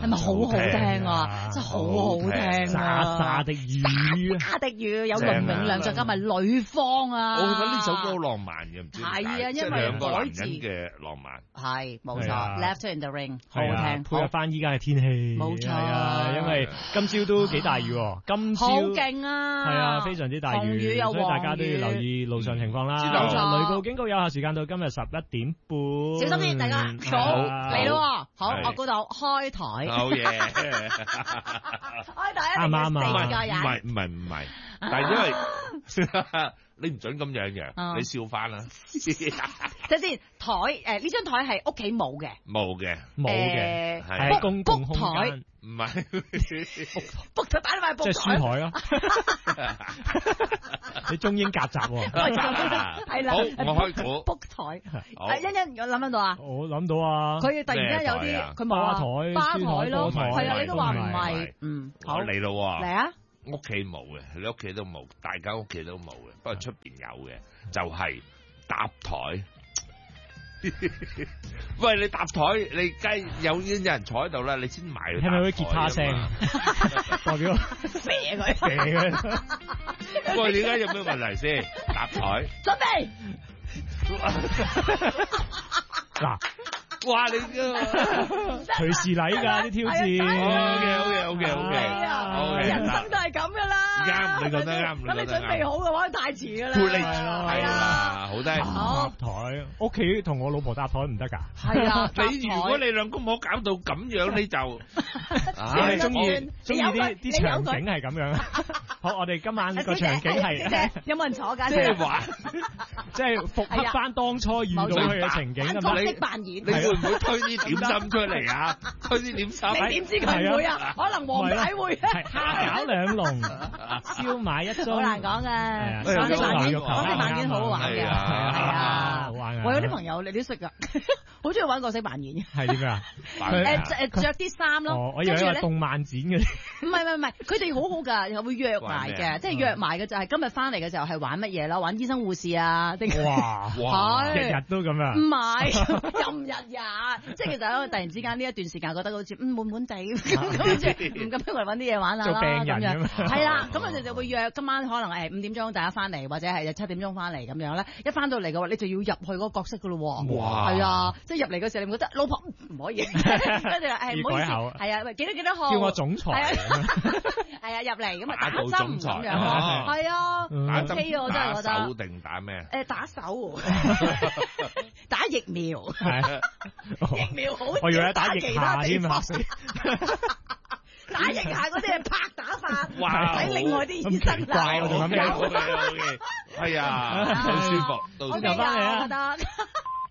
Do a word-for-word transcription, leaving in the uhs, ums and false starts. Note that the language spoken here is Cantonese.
係咪好好聽啊？真係好好聽啊！ 沙沙的雨， 沙的雨有倫永亮，再加埋呂方啊！ 我覺得呢首歌好浪漫嘅，唔知點解係啊，因為兩個男人嘅浪漫係冇錯 ，Left in the Ring 好好聽， 配合翻依家嘅天氣， 冇錯啊，因為今朝都幾大雨，今朝好勁啊！ 係啊，非常之大雨，所以大家都要留意路上情況啦。 冇錯， 雷暴警告有效時間到今日十一點半， 小心啲，大家好嚟咯，好，我估到開台， 好嘢， 開台一定要四個人， 唔係唔係唔係，但係因為你唔準咁樣嘅，你笑翻啦。 等先，台誒呢張台係屋企冇嘅， 冇嘅， 冇嘅，係公共空間。 唔係， 卜台擺埋卜台， 即係書台咯。你中英夾雜喎， 係啦。 好，我開估卜台。誒，欣欣，我諗唔到啊？ 我諗到啊。 佢突然間有啲，佢冇啊。 台、 吧台咯， 台係啊，你都話唔係。嗯， 好嚟咯。 嚟啊！ 屋企冇嘅，你屋企都冇，大家屋企都冇嘅，不過出邊有嘅，就係搭台。喂，你搭台，你梗有已經有人坐喺度啦，你先埋去。 係咪會吉他聲？代表射佢， 射佢。 喂，點解有咩問題先？搭台。 準備。 嗱。 哇！你個隨時嚟㗎啲挑戰。 O K O K O K O K， 人生都係咁㗎啦。 啱，你覺得啱， 咁你準備好嘅話，太遲㗎啦。 係咯，係啦，好低。 搭台，屋企同我老婆搭台唔得㗎。 係啊， 你如果你兩公婆搞到咁樣，你就你中意中意啲啲場景係咁樣。好，我哋今晚個場景係有冇人坐㗎？ 即係話， 即係復刻翻當初遇到佢嘅情景咁樣。角色扮演。 會唔會推啲點心出嚟啊？推啲點心， 你點知佢會啊？可能黃太會。 係蝦餃兩籠，燒賣一盅。 好難講嘅， 講食扮演， 講食扮演好好玩嘅，係啊， 好玩啊！ 我有啲朋友你都識㗎，好中意玩角色扮演嘅。 係點啊？ 誒誒，著啲衫咯。 我以為係動漫展嗰啲。 唔係唔係唔係，佢哋好好㗎，又會約埋嘅，即係約埋嘅就係今日翻嚟嘅時候係玩乜嘢咯？玩醫生護士啊，定哇哇，日日都咁樣。 唔係，任日日。即係其實我突然之間呢一段時間覺得好似嗯悶悶地咁，跟住唔咁樣嚟揾啲嘢玩下啦咁樣。係啦，咁我哋就會約今晚可能係五點鐘大家翻嚟，或者係七點鐘翻嚟咁樣咧。一翻到嚟嘅話，你就要入去嗰個角色㗎咯喎。 哇！ 係啊，即係入嚟嘅時候，你覺得老婆唔可以，跟住誒唔好意思，係啊，幾多幾多號？ 叫我總裁。 係啊，入嚟咁啊打針咁樣咯。係啊，O K 啊，我真係覺得。 打手定打咩？ 誒打手，打疫苗。疫苗好， 我以為打疫下添啊！ 打疫下嗰啲係拍打法， 哇！ 使另外啲醫生怪我仲諗緊， 係啊，好舒服， 到時翻嚟啊，覺得。